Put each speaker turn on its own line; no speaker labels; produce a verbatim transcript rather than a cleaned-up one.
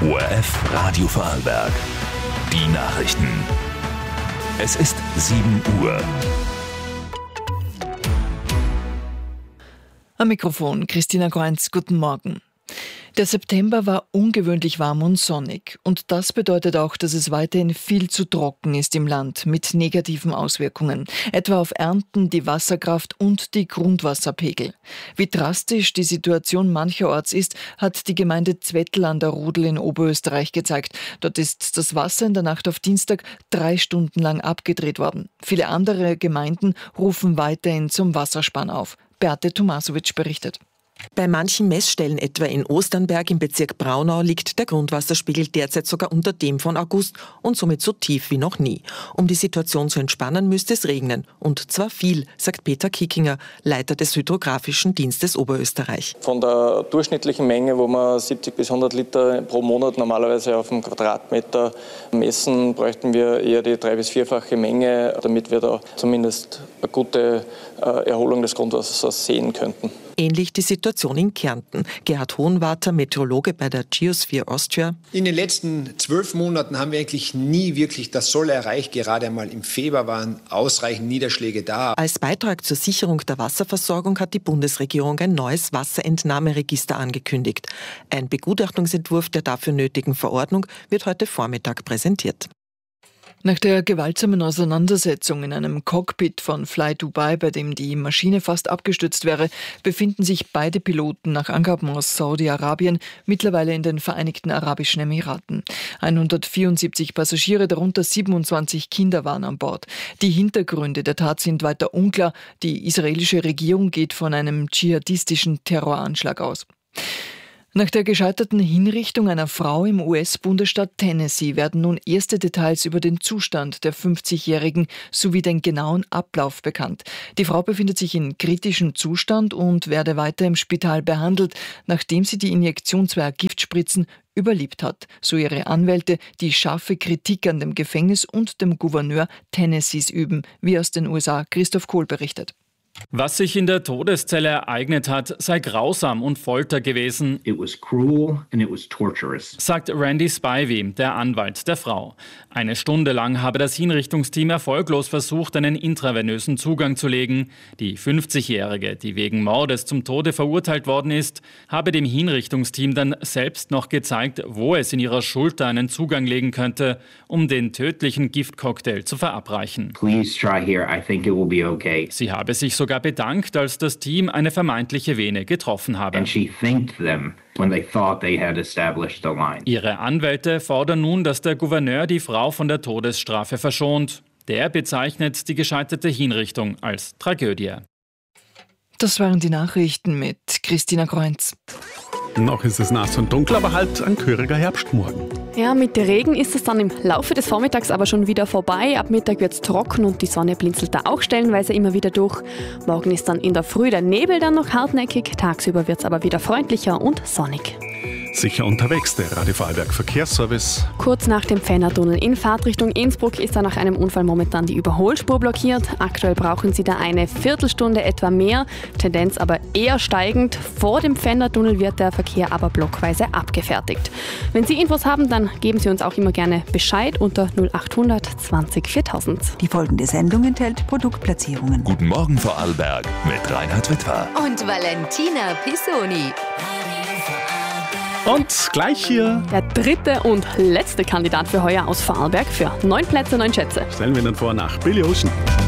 O R F Radio Vorarlberg. Die Nachrichten. Es ist sieben Uhr.
Am Mikrofon Christina Kreunz, guten Morgen. Der September war ungewöhnlich warm und sonnig. Und das bedeutet auch, dass es weiterhin viel zu trocken ist im Land mit negativen Auswirkungen. Etwa auf Ernten, die Wasserkraft und die Grundwasserpegel. Wie drastisch die Situation mancherorts ist, hat die Gemeinde Zwettl an der Rudel in Oberösterreich gezeigt. Dort ist das Wasser in der Nacht auf Dienstag drei Stunden lang abgedreht worden. Viele andere Gemeinden rufen weiterhin zum Wasserspann auf. Beate Tomasowitsch berichtet.
Bei manchen Messstellen, etwa in Osternberg im Bezirk Braunau, liegt der Grundwasserspiegel derzeit sogar unter dem von August und somit so tief wie noch nie. Um die Situation zu entspannen, müsste es regnen. Und zwar viel, sagt Peter Kickinger, Leiter des Hydrographischen Dienstes Oberösterreich.
Von der durchschnittlichen Menge, wo wir siebzig bis hundert Liter pro Monat normalerweise auf dem Quadratmeter messen, bräuchten wir eher die drei- bis vierfache Menge, damit wir da zumindest eine gute Erholung des Grundwassers sehen könnten.
Ähnlich die Situation in Kärnten. Gerhard Hohenwarter, Meteorologe bei der Geosphere Austria.
In den letzten zwölf Monaten haben wir eigentlich nie wirklich das Soll erreicht. Gerade einmal im Februar waren ausreichend Niederschläge da.
Als Beitrag zur Sicherung der Wasserversorgung hat die Bundesregierung ein neues Wasserentnahmeregister angekündigt. Ein Begutachtungsentwurf der dafür nötigen Verordnung wird heute Vormittag präsentiert.
Nach der gewaltsamen Auseinandersetzung in einem Cockpit von Fly Dubai, bei dem die Maschine fast abgestürzt wäre, befinden sich beide Piloten nach Angaben aus Saudi-Arabien mittlerweile in den Vereinigten Arabischen Emiraten. hundertvierundsiebzig Passagiere, darunter siebenundzwanzig Kinder, waren an Bord. Die Hintergründe der Tat sind weiter unklar. Die israelische Regierung geht von einem dschihadistischen Terroranschlag aus. Nach der gescheiterten Hinrichtung einer Frau im U S-Bundesstaat Tennessee werden nun erste Details über den Zustand der fünfzigjährigen sowie den genauen Ablauf bekannt. Die Frau befindet sich in kritischem Zustand und werde weiter im Spital behandelt, nachdem sie die Injektion zweier Giftspritzen überlebt hat, so ihre Anwälte, die scharfe Kritik an dem Gefängnis und dem Gouverneur Tennessees üben, wie aus den U S A Christoph Kohl berichtet.
Was sich in der Todeszelle ereignet hat, sei grausam und Folter gewesen,
It was cruel and it was torturous.
sagt Randy Spivey, der Anwalt der Frau. Eine Stunde lang habe das Hinrichtungsteam erfolglos versucht, einen intravenösen Zugang zu legen. Die fünfzigjährige, die wegen Mordes zum Tode verurteilt worden ist, habe dem Hinrichtungsteam dann selbst noch gezeigt, wo es in ihrer Schulter einen Zugang legen könnte, um den tödlichen Giftcocktail zu verabreichen.
Please try here. I think it will be okay.
Sie habe sich sogar bedankt, als das Team eine vermeintliche Vene getroffen habe.
And she thanked them when they thought they had established the line.
Ihre Anwälte fordern nun, dass der Gouverneur die Frau von der Todesstrafe verschont. Der bezeichnet die gescheiterte Hinrichtung als Tragödie.
Das waren die Nachrichten mit Christina Kreunz.
Noch ist es nass und dunkel, aber halt ein kühliger Herbstmorgen.
Ja, mit Regen ist es dann im Laufe des Vormittags aber schon wieder vorbei. Ab Mittag wird es trocken und die Sonne blinzelt da auch stellenweise immer wieder durch. Morgen ist dann in der Früh der Nebel dann noch hartnäckig. Tagsüber wird es aber wieder freundlicher und sonnig.
Sicher unterwegs, der Radio Vorarlberg Verkehrsservice.
Kurz nach dem Pfändertunnel in Fahrtrichtung Innsbruck ist da nach einem Unfall momentan die Überholspur blockiert. Aktuell brauchen Sie da eine Viertelstunde etwa mehr, Tendenz aber eher steigend. Vor dem Pfändertunnel wird der Verkehr aber blockweise abgefertigt. Wenn Sie Infos haben, dann geben Sie uns auch immer gerne Bescheid unter null achthundert zwanzig viertausend.
Die folgende Sendung enthält Produktplatzierungen.
Guten Morgen Vorarlberg mit Reinhard Wittwer
und Valentina Pisoni.
Und gleich hier
der dritte und letzte Kandidat für heuer aus Vorarlberg für neun Plätze, neun Schätze.
Stellen wir Ihnen vor nach Billy Ocean.